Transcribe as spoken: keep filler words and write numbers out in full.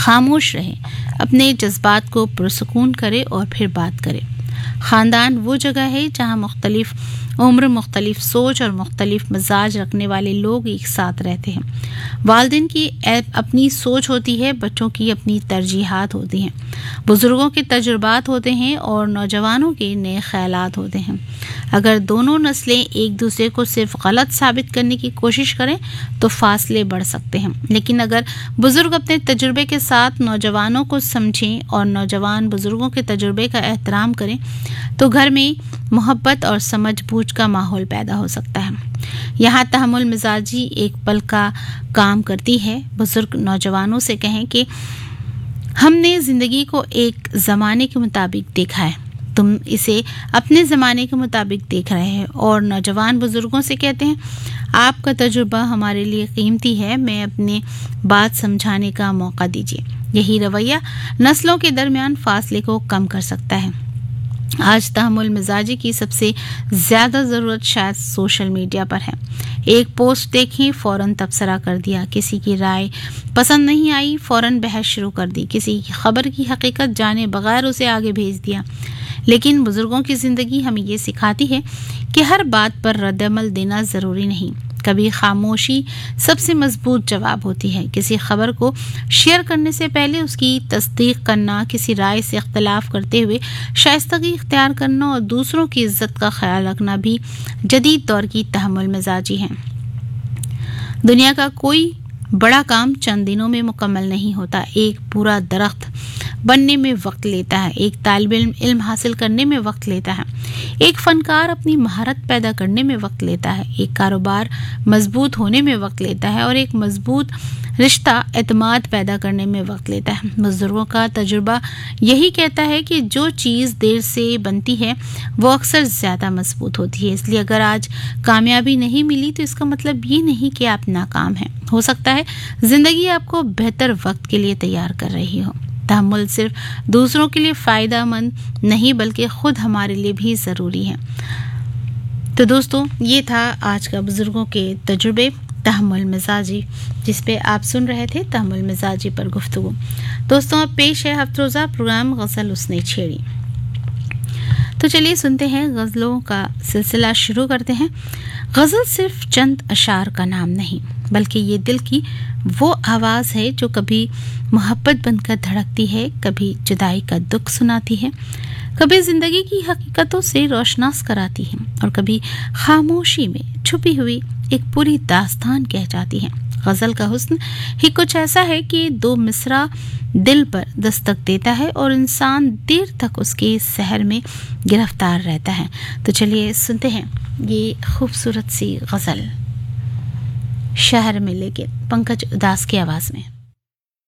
خاموش رہے، اپنے جذبات کو پرسکون کرے اور پھر بات کرے۔ خاندان وہ جگہ ہے جہاں مختلف عمر، مختلف سوچ اور مختلف مزاج رکھنے والے لوگ ایک ساتھ رہتے ہیں۔ والدین کی اپنی سوچ ہوتی ہے، بچوں کی اپنی ترجیحات ہوتی ہیں، بزرگوں کے تجربات ہوتے ہیں اور نوجوانوں کے نئے خیالات ہوتے ہیں۔ اگر دونوں نسلیں ایک دوسرے کو صرف غلط ثابت کرنے کی کوشش کریں تو فاصلے بڑھ سکتے ہیں، لیکن اگر بزرگ اپنے تجربے کے ساتھ نوجوانوں کو سمجھیں اور نوجوان بزرگوں کے تجربے کا احترام کریں تو گھر میں محبت اور سمجھ بوجھ کا ماحول پیدا ہو سکتا ہے۔ یہاں تحمل مزاجی ایک پل کا کام کرتی ہے۔ بزرگ نوجوانوں سے کہیں کہ ہم نے زندگی کو ایک زمانے کے مطابق دیکھا ہے، تم اسے اپنے زمانے کے مطابق دیکھ رہے ہیں، اور نوجوان بزرگوں سے کہتے ہیں آپ کا تجربہ ہمارے لیے قیمتی ہے، میں اپنے بات سمجھانے کا موقع دیجیے۔ یہی رویہ نسلوں کے درمیان فاصلے کو کم کر سکتا ہے۔ آج تحمل مزاجی کی سب سے زیادہ ضرورت شاید سوشل میڈیا پر ہے۔ ایک پوسٹ دیکھی، فوراً تبصرہ کر دیا، کسی کی رائے پسند نہیں آئی، فوراً بحث شروع کر دی، کسی کی خبر کی حقیقت جانے بغیر اسے آگے بھیج دیا۔ لیکن بزرگوں کی زندگی ہمیں یہ سکھاتی ہے کہ ہر بات پر رد عمل دینا ضروری نہیں، کبھی خاموشی سب سے مضبوط جواب ہوتی ہے۔ کسی خبر کو شیئر کرنے سے پہلے اس کی تصدیق کرنا، کسی رائے سے اختلاف کرتے ہوئے شائستگی اختیار کرنا اور دوسروں کی عزت کا خیال رکھنا بھی جدید دور کی تحمل مزاجی ہے۔ دنیا کا کوئی بڑا کام چند دنوں میں مکمل نہیں ہوتا۔ ایک پورا درخت بننے میں وقت لیتا ہے، ایک طالب علم علم حاصل کرنے میں وقت لیتا ہے، ایک فنکار اپنی مہارت پیدا کرنے میں وقت لیتا ہے، ایک کاروبار مضبوط ہونے میں وقت لیتا ہے اور ایک مضبوط رشتہ اعتماد پیدا کرنے میں وقت لیتا ہے۔ بزرگوں کا تجربہ یہی کہتا ہے کہ جو چیز دیر سے بنتی ہے وہ اکثر زیادہ مضبوط ہوتی ہے۔ اس لیے اگر آج کامیابی نہیں ملی تو اس کا مطلب یہ نہیں کہ آپ ناکام ہیں، ہو سکتا ہے زندگی آپ کو بہتر وقت کے لیے تیار کر رہی ہو۔ تحمل صرف دوسروں کے لیے فائدہ مند نہیں بلکہ خود ہمارے لیے بھی ضروری ہے۔ تو دوستوں، یہ تھا آج کا بزرگوں کے تجربے تحمل مزاجی، جس پہ آپ سن رہے تھے تحمل مزاجی پر گفتگو۔ دوستوں، اب پیش ہے ہفتہ روزہ پروگرام غزل اس نے چھیڑی۔ تو چلیے سنتے ہیں، غزلوں کا سلسلہ شروع کرتے ہیں۔ غزل صرف چند اشعار کا نام نہیں بلکہ یہ دل کی وہ آواز ہے جو کبھی محبت بن کر دھڑکتی ہے، کبھی جدائی کا دکھ سناتی ہے، کبھی زندگی کی حقیقتوں سے روشناس کراتی ہے اور کبھی خاموشی میں چھپی ہوئی ایک پوری داستان کہہ جاتی ہے۔ غزل کا حسن ہی کچھ ایسا ہے کہ دو مصرع دل پر دستک دیتا ہے اور انسان دیر تک اس کے سحر میں گرفتار رہتا ہے۔ تو چلیے سنتے ہیں یہ خوبصورت سی غزل، شہر میں لیکن، پنکج اداس کی آواز میں۔